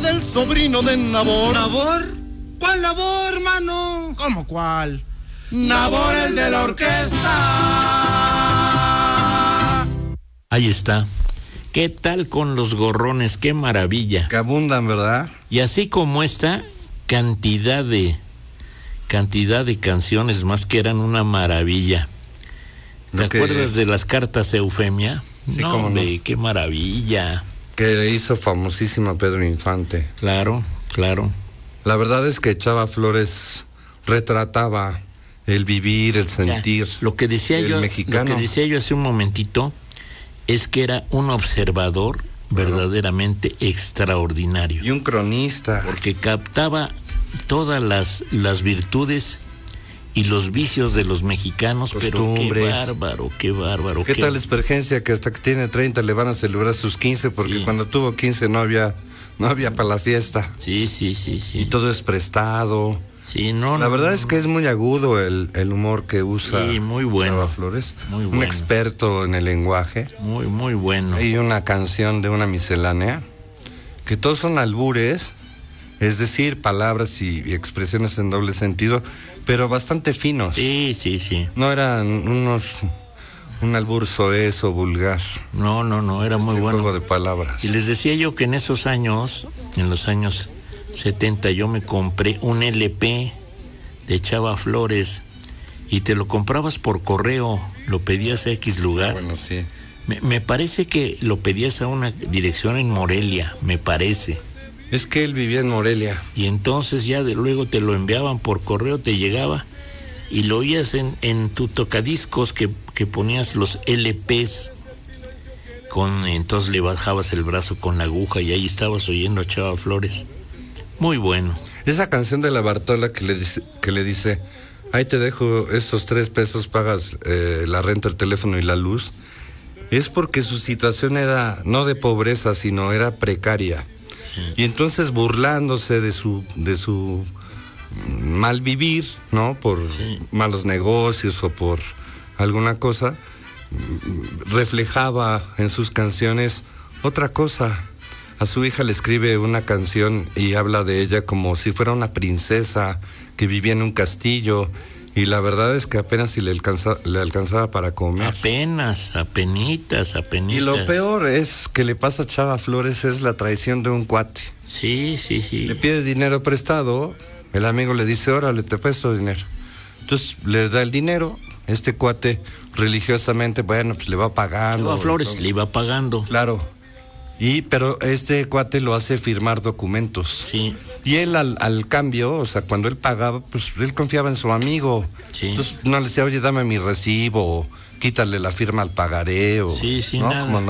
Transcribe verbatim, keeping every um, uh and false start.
del sobrino de Nabor. ¿Nabor? ¿Cuál Nabor, mano? ¿Cómo cuál? Nabor, el de la orquesta. Ahí está. ¿Qué tal con los gorrones? ¡Qué maravilla! Que abundan, ¿verdad? Y así como esta, cantidad de cantidad de canciones más que eran una maravilla. ¿Te Lo que- acuerdas de las cartas Eufemia? Sí, no, cómo no. hombre, qué maravilla. Que hizo famosísima Pedro Infante. Claro, claro. La verdad es que Chava Flores retrataba el vivir, el sentir. Ya, lo que decía del yo, mexicano. lo que decía yo hace un momentito es que era un observador verdaderamente extraordinario, Y un cronista. porque captaba todas las las virtudes y los vicios de los mexicanos, pero qué Costumbres. bárbaro, qué bárbaro. ¿Qué tal Espergencia que hasta que tiene treinta le van a celebrar sus quince? Porque Sí. cuando tuvo quince no había, no había para la fiesta. Sí, sí, sí, sí. Y todo es prestado. Sí, no, La no, verdad no. es que es muy agudo el, el humor que usa Sí, muy bueno. Chava Flores. Muy Un bueno. experto en el lenguaje. Muy, muy bueno. Hay una canción de una miscelánea que todos son albures, es decir, palabras y, y expresiones en doble sentido, pero bastante finos. Sí, sí, sí. No eran unos un albur soez o vulgar. No, no, no, era muy Este bueno. juego de palabras. Y les decía yo que en esos años, en los años setenta, yo me compré un L P de Chava Flores y te lo comprabas por correo, lo pedías a X lugar. Bueno, sí. Me, me parece que lo pedías a una dirección en Morelia, me parece. Es que él vivía en Morelia. Y entonces ya de luego te lo enviaban por correo, te llegaba y lo oías en, en tu tocadiscos que, que ponías los L Ps. Con, entonces le bajabas el brazo con la aguja y ahí estabas oyendo a Chava Flores. Muy bueno. Esa canción de la Bartola que le dice, que le dice ahí te dejo estos tres pesos, pagas eh, la renta, el teléfono y la luz, es porque su situación era no de pobreza, sino era precaria. Sí. Y entonces burlándose de su de su mal vivir, ¿no? Por Sí. malos negocios o por alguna cosa, reflejaba en sus canciones otra cosa. A su hija le escribe una canción y habla de ella como si fuera una princesa que vivía en un castillo, y la verdad es que apenas si le, alcanza, le alcanzaba para comer. Apenas, apenitas, apenitas. Y lo peor es que le pasa a Chava Flores es la traición de un cuate. Sí, sí, sí. Le pide dinero prestado, el amigo le dice, órale, te presto dinero. Entonces le da el dinero, este cuate religiosamente, bueno, pues le va pagando. Chava Flores le iba pagando. Claro. Y, pero este cuate lo hace firmar documentos. Sí. Y él al, al cambio, o sea, cuando él pagaba, pues él confiaba en su amigo. Sí. Entonces no le decía, oye, dame mi recibo, o quítale la firma al pagaré, o Sí, sí, ¿no? nada. Como